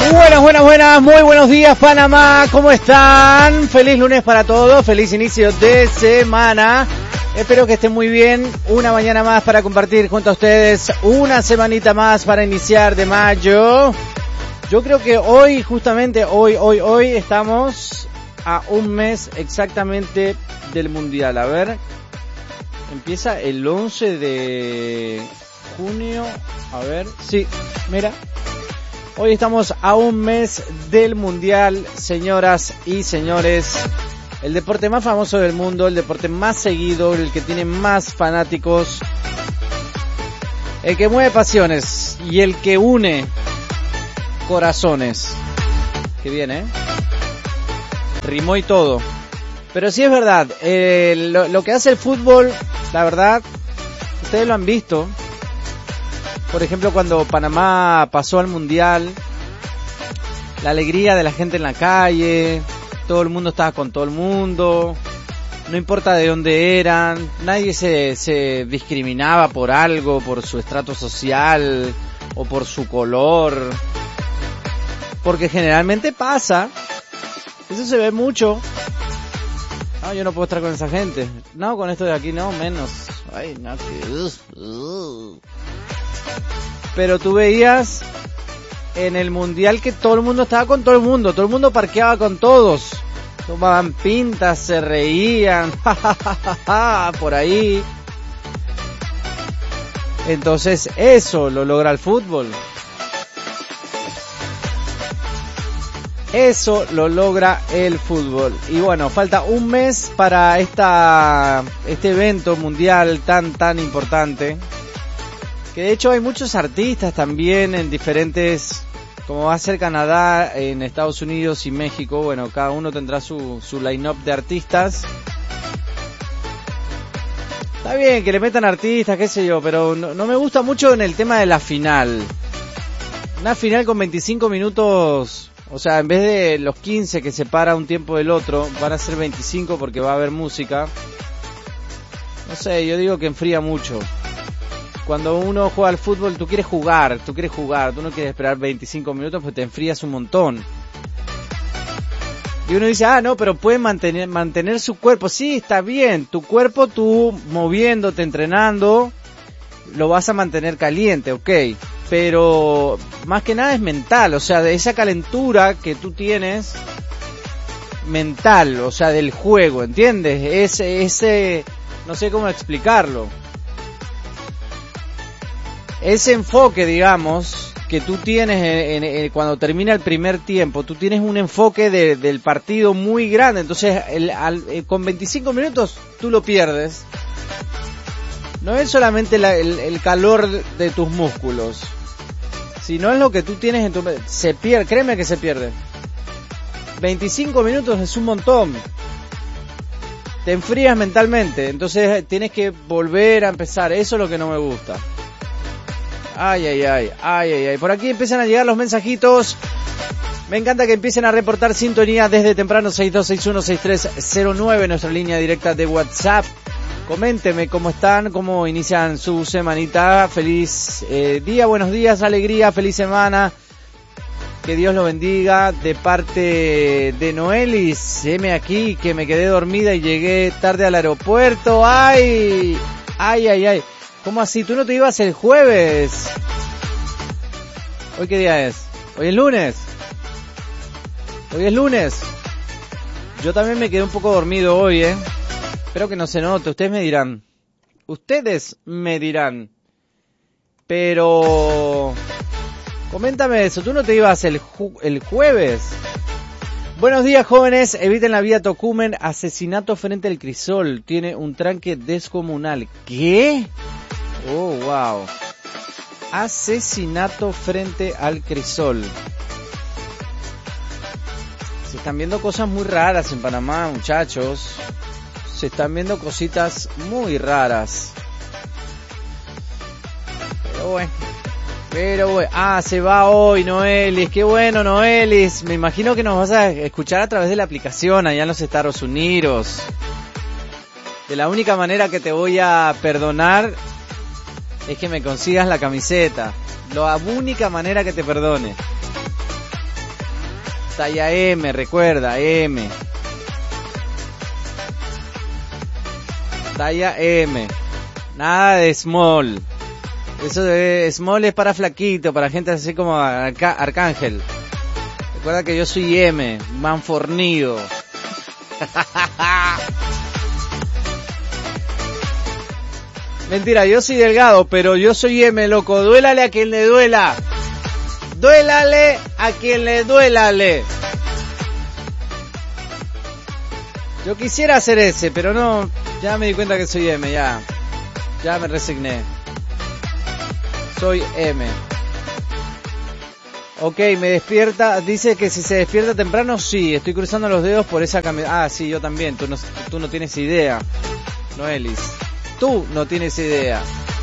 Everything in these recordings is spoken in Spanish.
Buenas, muy buenos días Panamá, ¿cómo están? Feliz lunes para todos, feliz inicio de semana. Espero que estén muy bien, una mañana más para compartir junto a ustedes, una semanita más para iniciar de mayo. Yo creo que hoy, justamente hoy estamos a un mes exactamente del Mundial. A ver, empieza el 11 de junio, a ver, sí, mira. Hoy estamos a un mes del Mundial, señoras y señores. El deporte más famoso del mundo, el deporte más seguido, el que tiene más fanáticos, el que mueve pasiones y el que une corazones. Qué bien, ¿eh? Rimó y todo. Pero sí es verdad, lo que hace el fútbol, la verdad, ustedes lo han visto. Por ejemplo, cuando Panamá pasó al Mundial, la alegría de la gente en la calle, todo el mundo estaba con todo el mundo, no importa de dónde eran, nadie se discriminaba por algo, por su estrato social o por su color, porque generalmente pasa, eso se ve mucho. No, yo no puedo estar con esa gente, no, con esto de aquí no, menos, ay, no, que... Pero tú veías en el Mundial que todo el mundo estaba con todo el mundo parqueaba con todos, tomaban pintas, se reían, por ahí. Entonces eso lo logra el fútbol. Eso lo logra el fútbol. Y bueno, falta un mes para este evento mundial tan importante. Que de hecho hay muchos artistas también en diferentes, como va a ser Canadá, en Estados Unidos y México. Bueno, cada uno tendrá su line-up de artistas. Está bien que le metan artistas, qué sé yo, pero no me gusta mucho en el tema de la final. Una final con 25 minutos, o sea, en vez de los 15 que separa un tiempo del otro, van a ser 25 porque va a haber música. No sé, yo digo que enfría mucho. Cuando uno juega al fútbol, tú quieres jugar, tú no quieres esperar 25 minutos pues te enfrías un montón. Y uno dice, no, pero puede mantener su cuerpo. Sí, está bien, tu cuerpo tú moviéndote, entrenando, lo vas a mantener caliente, ok. Pero más que nada es mental, o sea, de esa calentura que tú tienes, mental, o sea, del juego, ¿entiendes? Ese, no sé cómo explicarlo. Ese enfoque, digamos, que tú tienes cuando termina el primer tiempo, tú tienes un enfoque del partido muy grande, entonces con 25 minutos tú lo pierdes. No es solamente el calor de tus músculos, sino es lo que tú tienes en tu... Se pierde, créeme que se pierde. 25 minutos es un montón. Te enfrías mentalmente, entonces tienes que volver a empezar, eso es lo que no me gusta. Ay. Por aquí empiezan a llegar los mensajitos. Me encanta que empiecen a reportar sintonía desde temprano. 62616309, nuestra línea directa de WhatsApp. Coménteme cómo están, cómo inician su semanita. Feliz día, buenos días, alegría, feliz semana. Que Dios lo bendiga. De parte de Noelis, heme aquí, que me quedé dormida y llegué tarde al aeropuerto. Ay. ¿Cómo así? ¿Tú no te ibas el jueves? ¿Hoy qué día es? ¿Hoy es lunes? Yo también me quedé un poco dormido hoy, Espero que no se note, ustedes me dirán. Pero... coméntame eso, ¿tú no te ibas el jueves? Buenos días, jóvenes, eviten la vía Tocumen, asesinato frente al Crisol, tiene un tranque descomunal. ¿Qué? Oh, wow. Asesinato frente al Crisol. Se están viendo cosas muy raras en Panamá, muchachos. Se están viendo cositas muy raras. Pero bueno. Se va hoy, Noelis. Qué bueno, Noelis. Me imagino que nos vas a escuchar a través de la aplicación allá en los Estados Unidos. De la única manera que te voy a perdonar es que me consigas la camiseta. La única manera que te perdone. Talla M, recuerda, M. Talla M. Nada de small. Eso de small es para flaquito, para gente así como Arcángel. Recuerda que yo soy M, manfornido. Mentira, yo soy delgado, pero yo soy M, loco. Duélale a quien le duela. Duélale a quien le duélale. Yo quisiera ser ese, pero no. Ya me di cuenta que soy M, ya me resigné. Soy M. Ok, me despierta. Dice que si se despierta temprano, sí. Estoy cruzando los dedos por esa camiseta. Ah, sí, yo también. Tú no tienes idea, Noelis. Tú no tienes idea.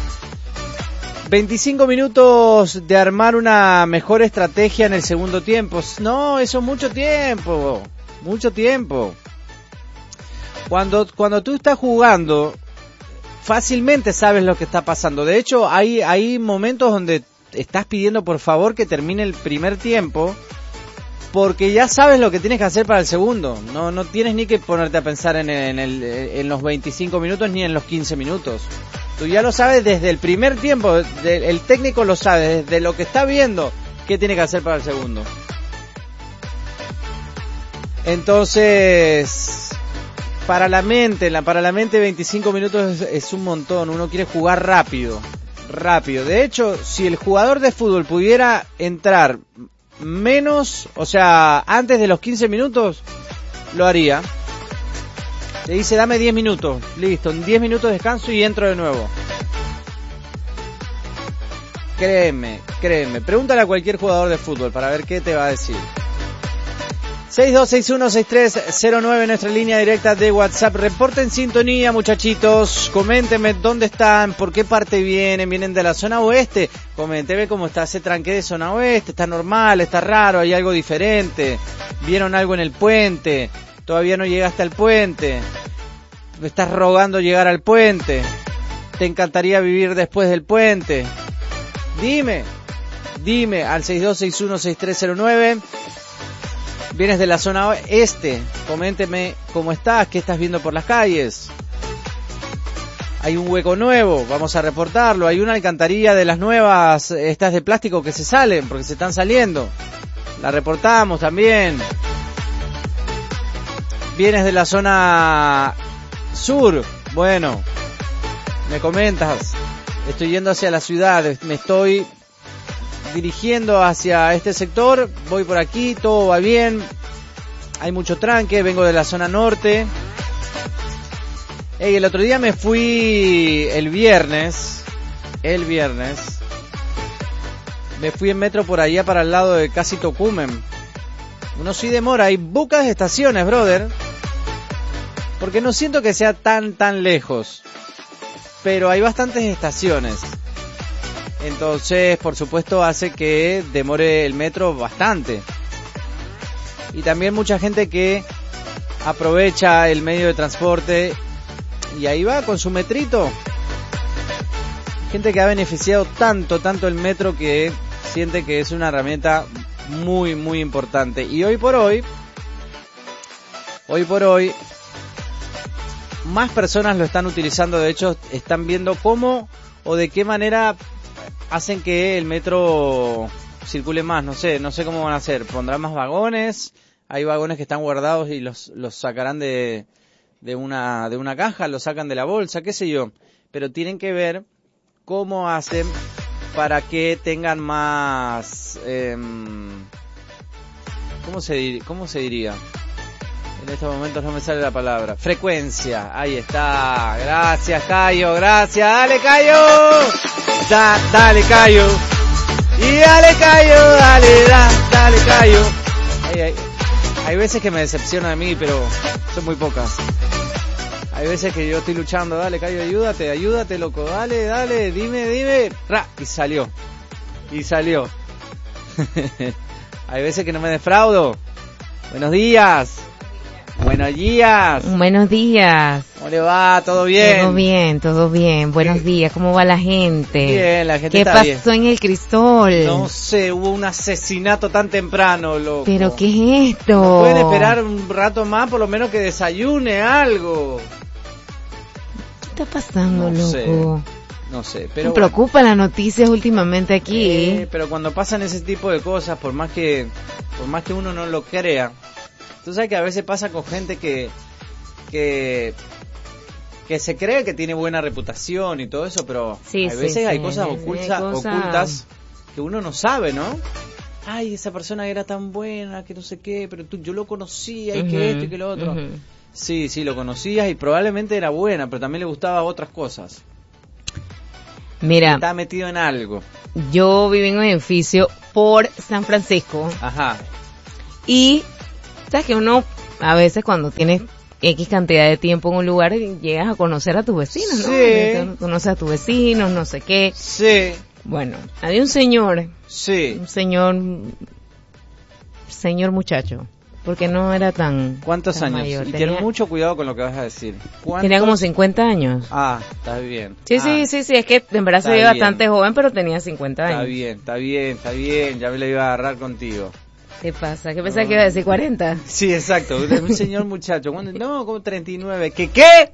25 minutos de armar una mejor estrategia en el segundo tiempo. No, eso es mucho tiempo. Mucho tiempo. Cuando tú estás jugando, fácilmente sabes lo que está pasando. De hecho, hay momentos donde estás pidiendo por favor que termine el primer tiempo, porque ya sabes lo que tienes que hacer para el segundo. No tienes ni que ponerte a pensar en los 25 minutos ni en los 15 minutos. Tú ya lo sabes desde el primer tiempo, el técnico lo sabe, desde lo que está viendo, qué tiene que hacer para el segundo. Entonces, para la mente 25 minutos es un montón. Uno quiere jugar rápido. De hecho, si el jugador de fútbol pudiera entrar menos, o sea, antes de los 15 minutos, lo haría. Le dice, dame 10 minutos. Listo, en 10 minutos descanso y entro de nuevo. Créeme. Pregúntale a cualquier jugador de fútbol para ver qué te va a decir. 62616309, nuestra línea directa de WhatsApp. Reporten sintonía, muchachitos. Coméntenme dónde están, por qué parte vienen de la zona oeste. Coméntenme cómo está ese tranque de zona oeste. Está normal, está raro, hay algo diferente. ¿Vieron algo en el puente? Todavía no llegaste al puente. Me estás rogando llegar al puente. ¿Te encantaría vivir después del puente? Dime al 62616309. Vienes de la zona este, coménteme cómo estás, qué estás viendo por las calles. Hay un hueco nuevo, vamos a reportarlo. Hay una alcantarilla de las nuevas, estas de plástico que se salen, porque se están saliendo. La reportamos también. Vienes de la zona sur, bueno, me comentas. Estoy yendo hacia la ciudad, me estoy dirigiendo hacia este sector, voy por aquí, todo va bien, hay mucho tranque, vengo de la zona norte. El otro día me fui el viernes, me fui en metro por allá para el lado de casi Tocumen. Uno sí demora, hay pocas estaciones, brother, porque no siento que sea tan lejos, pero hay bastantes estaciones. Entonces, por supuesto, hace que demore el metro bastante. Y también mucha gente que aprovecha el medio de transporte y ahí va con su metrito. Gente que ha beneficiado tanto el metro que siente que es una herramienta muy importante. Y hoy por hoy, más personas lo están utilizando. De hecho, están viendo cómo o de qué manera hacen que el metro circule más. No sé cómo van a hacer. Pondrán más vagones. Hay vagones que están guardados y los sacarán de una caja, los sacan de la bolsa, qué sé yo. Pero tienen que ver cómo hacen para que tengan más ¿cómo se diría? En estos momentos no me sale la palabra. Frecuencia. Ahí está. Gracias, Cayo. Gracias. Dale, Cayo. Dale, Cayo. Y dale, Cayo. Dale, Cayo. Hay veces que me decepciona de mí, pero son muy pocas. Hay veces que yo estoy luchando. Dale, Cayo, ayúdate, loco. Dale. Dime. ¡Ra! Y salió. Hay veces que no me defraudo. Buenos días. ¿Cómo le va? ¿Todo bien? Todo bien, todo bien. Buenos días, ¿cómo va la gente? Bien, la gente ¿Qué está bien. pasó en el Crisol? No sé, hubo un asesinato tan temprano, loco. ¿Pero qué es esto? ¿No pueden esperar un rato más, por lo menos que desayune algo? ¿Qué está pasando, No sé, loco? No sé, pero Me preocupan las noticias últimamente aquí. pero cuando pasan ese tipo de cosas, por más que uno no lo crea, tú sabes que a veces pasa con gente que se cree que tiene buena reputación y todo eso, pero Sí, a veces hay cosas hay ocultas que uno no sabe, ¿no? Ay, esa persona era tan buena, que no sé qué, pero yo lo conocía y que esto y que lo otro. Sí, lo conocías y probablemente era buena, pero también le gustaba otras cosas. Mira, Estaba metido en algo. yo viví en un edificio por San Francisco Ajá. y sabes que uno a veces cuando tienes X cantidad de tiempo en un lugar llegas a conocer a tus vecinos, ¿no? Sí. Conoces a tus vecinos, no sé qué. Sí. Bueno, había un señor muchacho, porque no era tan ¿Cuántos tan años? mayor. Y Tenía, ten mucho cuidado con lo que vas a decir. tenía como 50 años. Ah, está bien. Sí, es que en verdad se ve Está bien. bastante joven, pero tenía 50 años. Está bien, ya me lo iba a agarrar contigo. ¿Qué pasa? ¿Qué pensás que iba a decir 40? Sí, exacto, un señor muchacho. No, como 39. ¿Qué?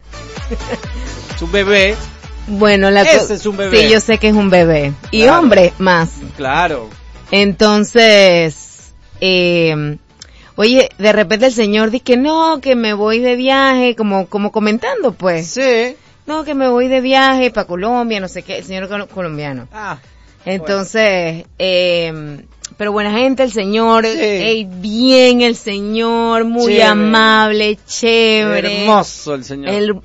Es un bebé. Bueno, Ese es un bebé. Sí, yo sé que es un bebé. Y Claro. hombre, más. Claro. Entonces, oye, de repente el señor dice que no, que me voy de viaje, como comentando, pues. Sí. No, que me voy de viaje para Colombia, no sé qué, el señor colombiano. Ah. Entonces, pero buena gente el señor, Sí. bien el señor, muy Chévere. amable, chévere. Hermoso el señor.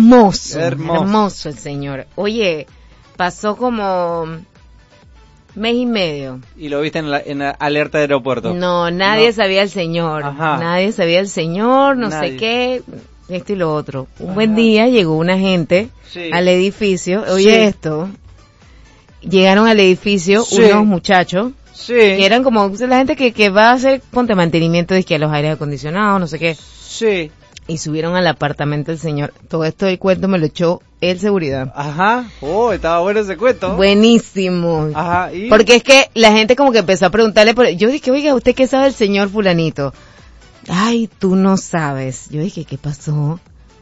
Hermoso el señor. Oye, pasó como mes y medio. Y lo viste en la alerta de aeropuerto. No, nadie sabía el señor. Ajá. Nadie sabía el señor, no Nadie. sé qué, esto y lo otro. Un Ajá. buen día llegó una gente Sí. al edificio. Oye, Sí. esto. Llegaron al edificio Sí. unos muchachos Sí. que eran como la gente que va a hacer ponte mantenimiento de que a los aires acondicionados, no sé qué. Sí. Y subieron al apartamento del señor. Todo esto del cuento me lo echó el seguridad. Ajá. Oh, estaba bueno ese cuento. Buenísimo. Ajá. ¿Y? Porque es que la gente como que empezó a preguntarle, yo dije, oiga, ¿usted qué sabe del señor fulanito? Ay, tú no sabes. Yo dije, ¿qué pasó?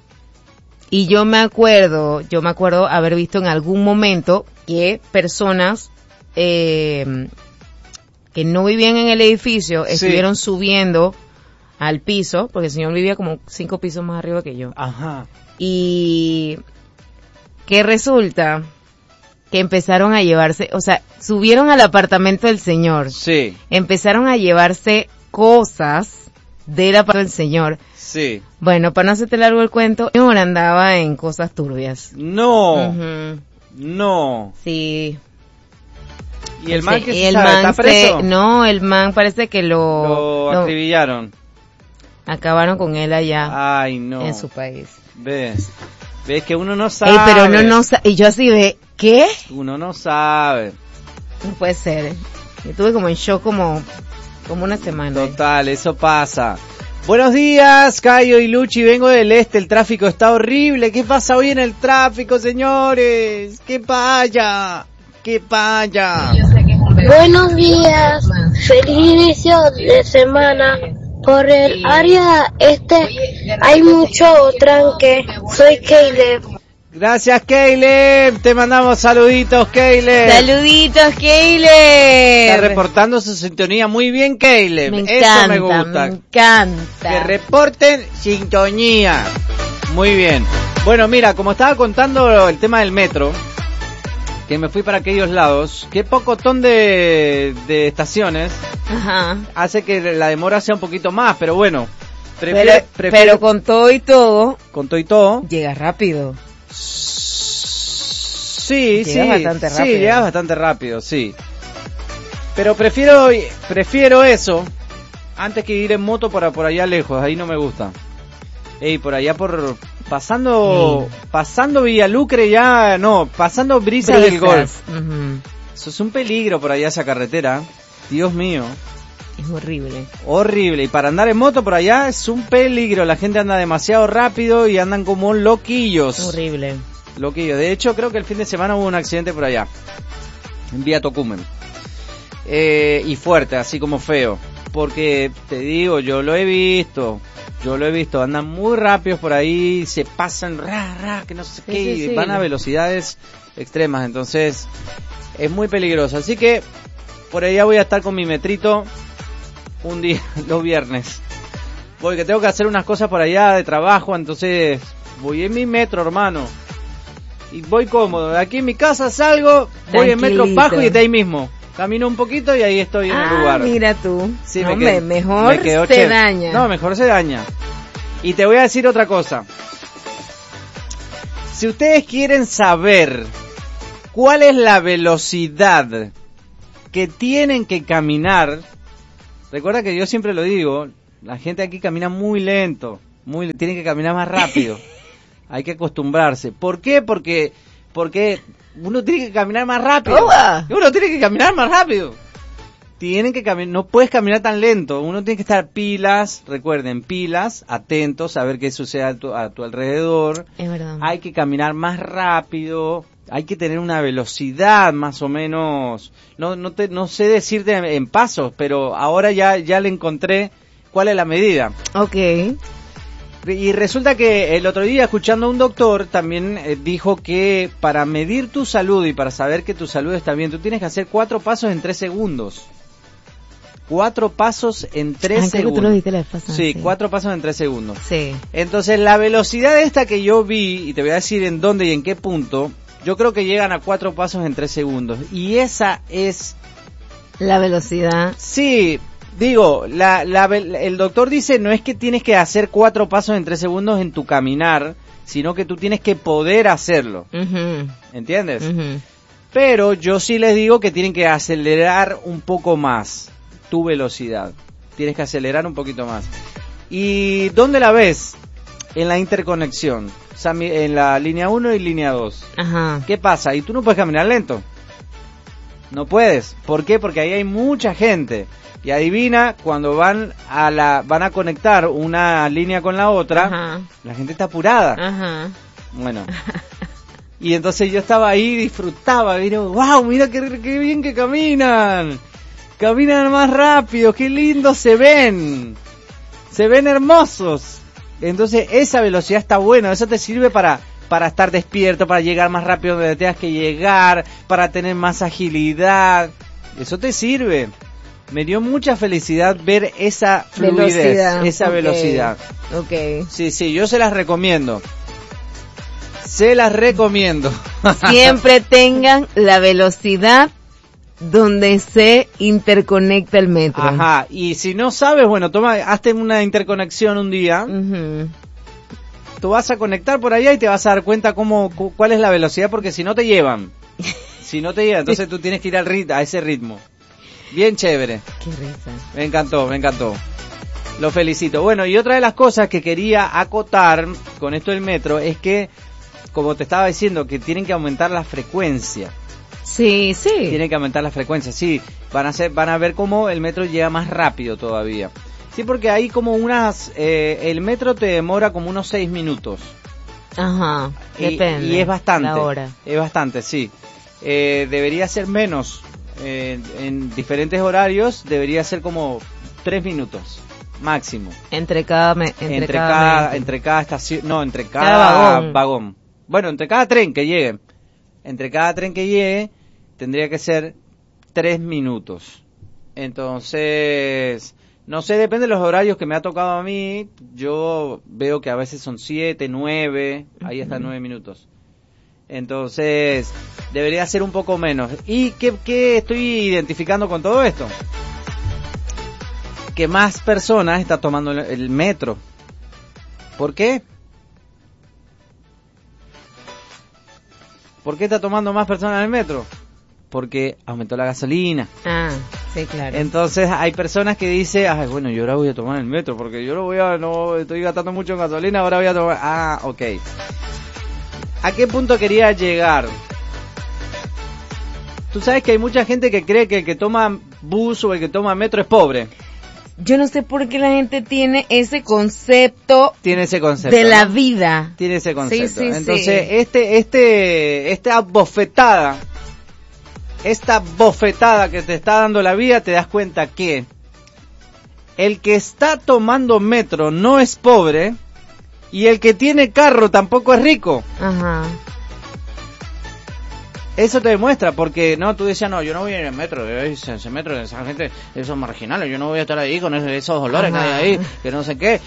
Y yo me acuerdo haber visto en algún momento que personas que no vivían en el edificio Sí. estuvieron subiendo al piso, porque el señor vivía como 5 pisos más arriba que yo. Ajá. Y que resulta que empezaron a llevarse, o sea, subieron al apartamento del señor, Sí. empezaron a llevarse cosas del apartamento del señor. Sí. Bueno, para no hacerte largo el cuento, el señor andaba en cosas turbias. No. Ujú, No. sí. ¿Y el man que Y se el sabe, man está preso? no, el man parece que Lo lo acribillaron. acabaron con él allá Ay, no. en su país. ¿Ves? ¿Ves que uno no sabe? Ey, pero uno no y yo así de, ¿qué? Uno no sabe. No puede ser. Yo estuve como en shock como una semana. Total, eso pasa. Buenos días, Cayo y Luchi, vengo del este, el tráfico está horrible. ¿Qué pasa hoy en el tráfico, señores? ¿Qué paya? ¿Qué paya? Buenos días, feliz inicio de semana. Por el área hay mucho tranque. Soy Caleb. Gracias, Caleb. Te mandamos saluditos, Caleb. Saluditos, Está Caleb. reportando su sintonía muy bien, Caleb. Me Eso encanta, me gusta. me encanta. Que reporten sintonía. Muy bien. Bueno, mira, como estaba contando el tema del metro, que me fui para aquellos lados, qué pocotón de estaciones Ajá. hace que la demora sea un poquito más, pero bueno. Pero con todo y todo, con todo y todo. llega rápido. Sí, Llegas bastante rápido. Sí, llegas bastante rápido, sí. Pero prefiero eso antes que ir en moto por allá lejos, ahí no me gusta. Por allá pasando Villalucre ya, no, pasando Brisas del Golf. Uh-huh. Eso es un peligro por allá esa carretera. Dios mío. Es horrible. Horrible. Y para andar en moto por allá es un peligro. La gente anda demasiado rápido y andan como loquillos. Horrible. Loquillos. De hecho, creo que el fin de semana hubo un accidente por allá. En vía Tocumen. Y fuerte, así como feo. Porque, te digo, yo lo he visto. Andan muy rápidos por ahí, se pasan, que no sé qué, y van a velocidades extremas. Entonces, es muy peligroso. Así que, por allá voy a estar con mi metrito un día, los viernes. Porque tengo que hacer unas cosas por allá de trabajo, entonces voy en mi metro, hermano. Y voy cómodo. De aquí en mi casa salgo, voy en metro bajo y de ahí mismo. Camino un poquito y ahí estoy en el lugar. Mira tú. Sí, no, mejor se daña. No, mejor se daña. Y te voy a decir otra cosa. Si ustedes quieren saber cuál es la velocidad que tienen que caminar, recuerda que yo siempre lo digo, la gente aquí camina muy lento, tienen que caminar más rápido. Hay que acostumbrarse. ¿Por qué? Porque uno tiene que caminar más rápido. Uno tiene que caminar más rápido. Tienen que caminar, no puedes caminar tan lento. Uno tiene que estar pilas, recuerden, pilas, atentos a ver qué sucede a tu alrededor. Es verdad. Hay que caminar más rápido. Hay que tener una velocidad más o menos. No sé decirte en pasos, pero ahora ya le encontré cuál es la medida. Okay. Y resulta que el otro día, escuchando a un doctor, también dijo que para medir tu salud y para saber que tu salud está bien, tú tienes que hacer 4 pasos en 3 segundos. 4 pasos en 3 segundos. Creo que tú lo dijiste la vez pasada, sí, 4 pasos en 3 segundos. Sí. Entonces, la velocidad esta que yo vi, y te voy a decir en dónde y en qué punto, yo creo que llegan a 4 pasos en 3 segundos. Y esa es... la velocidad. Sí. Digo, el doctor dice no es que tienes que hacer 4 pasos en 3 segundos en tu caminar, sino que tú tienes que poder hacerlo. Uh-huh. ¿Entiendes? Uh-huh. Pero yo sí les digo que tienen que acelerar un poco más tu velocidad. Tienes que acelerar un poquito más. ¿Y dónde la ves? En la interconexión. O sea, en la línea 1 y línea 2. Ajá. ¿Qué pasa? Y tú no puedes caminar lento. No puedes. ¿Por qué? Porque ahí hay mucha gente. Y adivina, cuando van a conectar una línea con la otra, ajá, la gente está apurada. Ajá. Bueno. Y entonces yo estaba ahí, disfrutaba, digo, wow, mira qué bien que caminan. Caminan más rápido, qué lindos se ven hermosos. Entonces esa velocidad está buena, eso te sirve para estar despierto, para llegar más rápido donde tengas que llegar, para tener más agilidad. Eso te sirve. Me dio mucha felicidad ver esa fluidez, esa velocidad. Okay. Sí, yo se las recomiendo. Siempre tengan la velocidad donde se interconecta el metro. Ajá, y si no sabes, bueno, hazte una interconexión un día. Uh-huh. Tú vas a conectar por allá y te vas a dar cuenta cuál es la velocidad, porque si no te llevan. Entonces tú tienes que ir a ese ritmo. Bien chévere. Qué risa. Me encantó. Lo felicito. Bueno, y otra de las cosas que quería acotar con esto del metro es que, como te estaba diciendo, que tienen que aumentar la frecuencia. Sí. Tienen que aumentar la frecuencia, sí. Van a ver cómo el metro llega más rápido todavía. Sí, porque hay como el metro te demora como unos 6 minutos. Ajá, depende. Y es bastante. La hora. Es bastante, sí. Debería ser menos. En diferentes horarios debería ser como 3 minutos máximo. Entre cada estación, no, entre cada vagón. Bueno, entre cada tren que llegue. Entre cada tren que llegue tendría que ser 3 minutos. Entonces, no sé, depende de los horarios que me ha tocado a mí. Yo veo que a veces son 7, 9, ahí hasta 9 minutos. Entonces, debería ser un poco menos. ¿Y qué estoy identificando con todo esto? Que más personas están tomando el metro. ¿Por qué? ¿Por qué está tomando más personas el metro? Porque aumentó la gasolina. Ah, sí, claro. Entonces hay personas que dicen, ay, bueno, yo ahora voy a tomar el metro porque yo no estoy gastando mucho en gasolina, ahora voy a tomar. Ah, ok. ¿A qué punto quería llegar? Tú sabes que hay mucha gente que cree que el que toma bus o el que toma metro es pobre. yo no sé por qué la gente tiene ese concepto. Tiene ese concepto. De la vida. Tiene ese concepto. Sí, Entonces, esta bofetada que te está dando la vida, te das cuenta que el que está tomando metro no es pobre y el que tiene carro tampoco es rico. Ajá. Eso te demuestra, porque no, tú decías, no, yo no voy a ir en metro, ese metro, esa gente, esos marginales, yo no voy a estar ahí con esos olores que hay ahí, que no sé qué,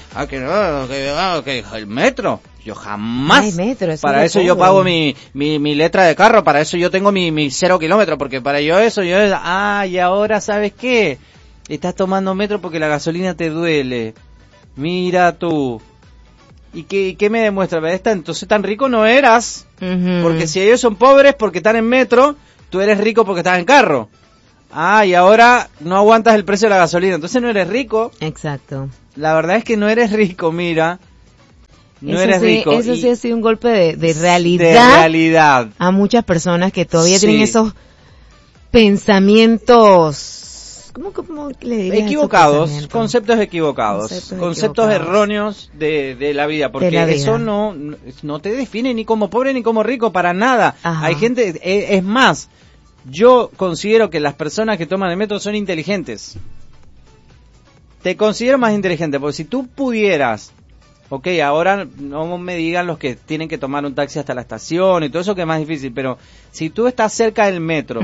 que el metro, yo jamás, Ay, metro, para eso yo pago mi letra de carro, para eso yo tengo mi 0 kilómetros, porque para y ahora, ¿sabes qué? Estás tomando metro porque la gasolina te duele, mira tú. ¿Y qué me demuestra? Entonces tan rico no eras, porque si ellos son pobres porque están en metro, tú eres rico porque estás en carro. Y ahora no aguantas el precio de la gasolina, entonces no eres rico. Exacto. La verdad es que no eres rico, mira. No eres rico. Eso sí ha sido un golpe de realidad. De realidad. A muchas personas que todavía tienen esos pensamientos... ¿Cómo le dirías? Equivocados, conceptos equivocados, conceptos erróneos de la vida, porque eso no te define ni como pobre ni como rico, para nada. Ajá. Hay gente, es más, yo considero que las personas que toman el metro son inteligentes. Te considero más inteligente, porque si tú pudieras, ahora no me digan los que tienen que tomar un taxi hasta la estación y todo eso que es más difícil, pero si tú estás cerca del metro,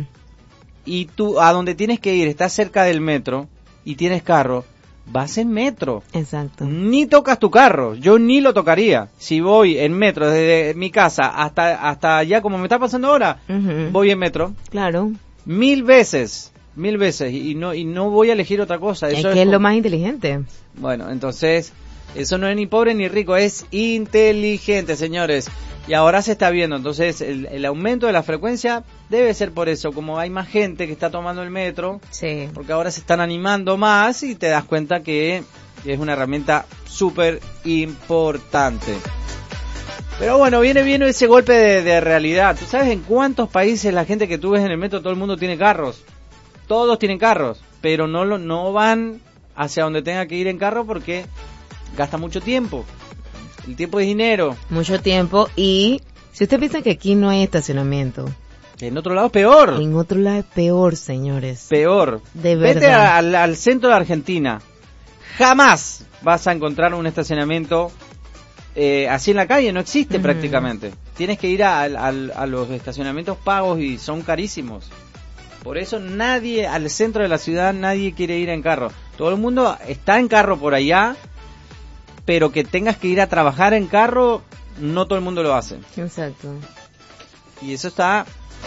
y tú a donde tienes que ir estás cerca del metro y tienes carro, vas en metro. Exacto. Ni tocas tu carro, yo ni lo tocaría. Si voy en metro desde mi casa hasta allá, como me está pasando ahora, voy en metro. Claro. Mil veces y no voy a elegir otra cosa. Eso es lo más inteligente. Bueno, entonces eso no es ni pobre ni rico, es inteligente, señores. Y ahora se está viendo, entonces el aumento de la frecuencia debe ser por eso, como hay más gente que está tomando el metro, sí, porque ahora se están animando más y te das cuenta que es una herramienta súper importante. Pero bueno, viene ese golpe de realidad. ¿Tú sabes en cuántos países la gente que tú ves en el metro, todo el mundo tiene carros? Todos tienen carros, pero no van hacia donde tenga que ir en carro porque gasta mucho tiempo. El tiempo es dinero. Mucho tiempo. Y si usted piensa que aquí no hay estacionamiento, en otro lado es peor. En otro lado es peor, señores. Peor. De verdad. Vete al centro de Argentina. Jamás vas a encontrar un estacionamiento así en la calle. No existe prácticamente. Tienes que ir a los estacionamientos pagos y son carísimos. Por eso al centro de la ciudad nadie quiere ir en carro. Todo el mundo está en carro por allá, pero que tengas que ir a trabajar en carro, no todo el mundo lo hace. Exacto. Y eso está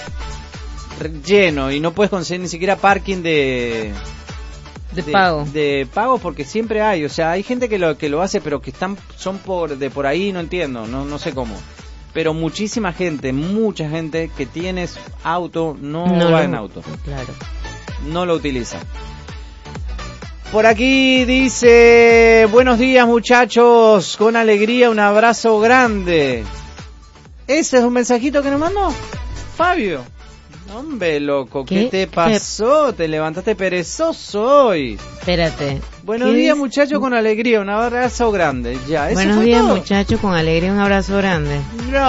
lleno y no puedes conseguir ni siquiera parking de pago. De pago porque siempre hay, o sea, hay gente que lo hace, pero que son por ahí, no entiendo, no sé cómo. Pero mucha gente que tiene auto no va en auto. Claro. No lo utiliza. Por aquí dice, buenos días muchachos, con alegría, un abrazo grande. ¿Ese es un mensajito que nos mandó Fabio? Hombre, loco, ¿qué te pasó? Te levantaste perezoso hoy. Espérate. Buenos días muchachos, con alegría, un abrazo grande. Ya, ¿eso buenos días muchachos, con alegría, un abrazo grande.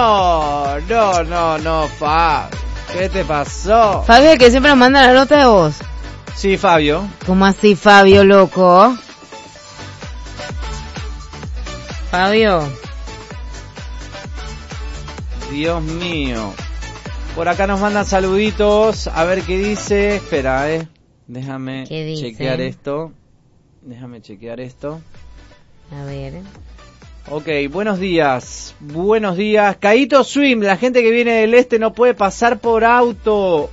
No, Fabio. ¿Qué te pasó? Fabio, el que siempre nos manda la nota de voz. Sí, Fabio. ¿Cómo así, Fabio, loco? Fabio. Dios mío. Por acá nos mandan saluditos. A ver qué dice. Espera, déjame chequear esto. A ver. Ok, buenos días. Caíto Swim, la gente que viene del este no puede pasar por auto.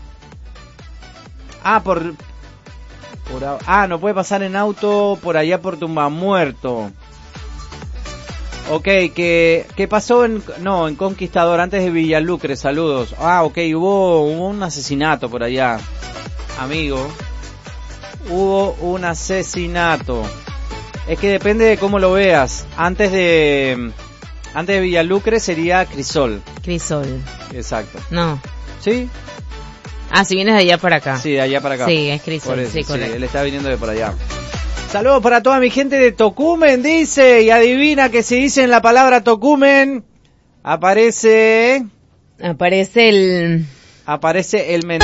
No puede pasar en auto por allá por Tumbamuerto. Ok, ¿qué pasó en Conquistador, antes de Villalucre? Saludos. Ok, hubo un asesinato por allá, amigo. Hubo un asesinato. Es que depende de cómo lo veas. Antes de Villalucre sería Crisol. Exacto. No. ¿Sí? Si vienes de allá para acá. Sí, de allá para acá. Sí, es Crisol. Sí, correcto. Él está viniendo de por allá. Saludos para toda mi gente de Tocumen, dice, y adivina que si dicen la palabra Tocumen, aparece el mensaje.